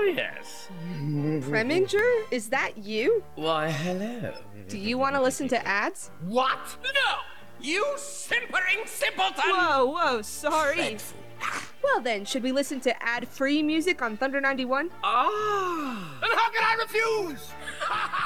yes. Preminger? Is that you? Why, hello. Do you want to listen to ads? What? No! You simpering simpleton! Whoa, sorry. Dreadful. Well then, should we listen to ad-free music on Thunder 91? Ah. Then how can I refuse?